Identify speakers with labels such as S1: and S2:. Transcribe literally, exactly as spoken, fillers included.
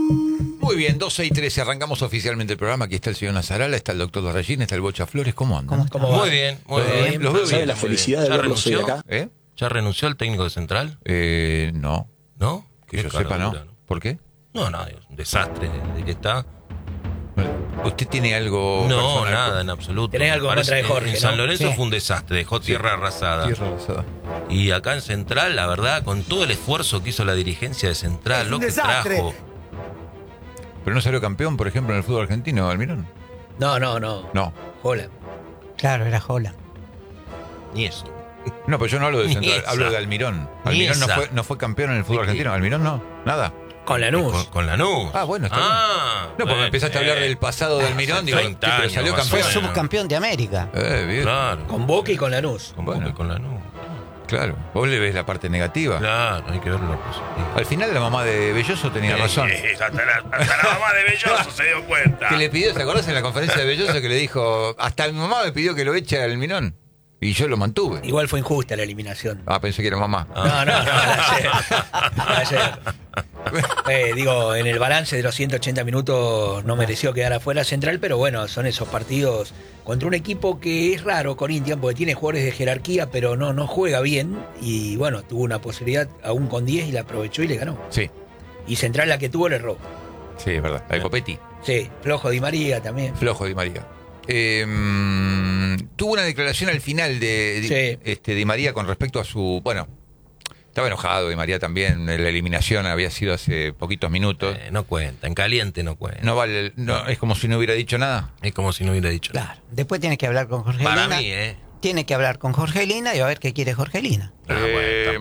S1: Muy bien, doce y trece, arrancamos oficialmente el programa. Aquí está el señor Nazarala, está el doctor Regín, está el Bocha Flores. ¿Cómo andan?
S2: ¿Cómo, cómo
S3: Muy bien, muy
S1: ¿Todo
S3: bien.
S1: Los veo
S4: ¿Sabe
S1: bien.
S4: la felicidad de
S3: ¿Ya
S4: verlos hoy
S3: renunció?
S4: acá?
S1: ¿Eh?
S3: ¿Ya renunció el técnico de Central?
S1: Eh, no,
S3: ¿No?
S1: que
S3: Qué
S1: yo sepa, no.
S3: caradura,
S1: ¿Por qué?
S3: No, no, es un desastre de que está.
S1: ¿Usted tiene algo
S3: No,
S1: personal?
S3: nada, en absoluto.
S2: Tenés algo en
S3: Parece
S2: contra de
S3: que
S2: Jorge,
S3: En
S2: ¿no?
S3: San Lorenzo
S2: Sí.
S3: fue un desastre, dejó tierra arrasada.
S1: Tierra arrasada.
S3: Y acá en Central, la verdad, con todo el esfuerzo que hizo la dirigencia de Central,
S5: Es
S3: lo
S5: un
S3: que
S5: desastre.
S3: trajo.
S1: ¿Pero no salió campeón, por ejemplo, en el fútbol argentino, Almirón?
S2: No, no, no.
S1: No.
S2: Hola.
S5: Claro, era Jola.
S3: Ni eso.
S1: No, pues yo no hablo de
S3: Ni
S1: Central,
S3: esa.
S1: hablo de Almirón.
S3: Ni
S1: Almirón no
S3: esa.
S1: fue, no fue campeón en el fútbol
S3: Ni-
S1: argentino. Almirón no, nada.
S2: Con Lanús.
S3: Con, con Lanús.
S1: Ah, bueno, está
S3: ah,
S1: No, porque
S3: bueno,
S1: empezaste a hablar
S3: eh.
S1: del pasado de Almirón. Digo,
S3: treinta
S1: ¿qué, pero
S3: años,
S1: salió
S3: más o
S1: campeón.
S5: Fue
S3: menos.
S5: subcampeón de América.
S1: Eh, bien.
S3: Claro.
S2: Con Boca y con Lanús.
S3: Con
S1: Bueno.
S3: Boca y con Lanús.
S1: Claro. Vos le ves la parte negativa.
S3: Claro, hay que ver lo positivo.
S1: Al final la mamá de Belloso tenía razón.
S3: Eh, hasta, la, hasta la mamá de Belloso se dio cuenta.
S1: Que le pidió, ¿te acordás en la conferencia de Belloso que le dijo, hasta mi mamá me pidió que lo eche al Almirón? Y yo lo mantuve.
S2: Igual fue injusta la eliminación.
S1: Ah, pensé que era mamá.
S2: No, no, no. Ayer. Ayer. Eh, digo, en el balance de los ciento ochenta minutos no mereció quedar afuera Central, pero bueno, son esos partidos contra un equipo que es raro, Corinthians, porque tiene jugadores de jerarquía, pero no, no juega bien. Y bueno, tuvo una posibilidad aún con diez y la aprovechó y le ganó.
S1: Sí,
S2: Y Central la que tuvo le erró.
S1: sí, es verdad. La de Copetti.
S2: Sí, flojo Di María también.
S1: Flojo Di María. Eh, tuvo una declaración al final de, de,
S2: Sí.
S1: este, Di María con respecto a su... Bueno, estaba enojado Di María también. La eliminación había sido hace poquitos minutos.
S3: Eh, no cuenta, en caliente no cuenta.
S1: No vale, no, es como si no hubiera dicho nada.
S3: Es como si no hubiera dicho nada.
S5: Claro. Después tiene que hablar con Jorgelina.
S3: Para mí, ¿eh?
S5: Tiene que hablar con Jorgelina y a ver qué quiere Jorgelina.
S3: Ah, bueno,
S1: Eh,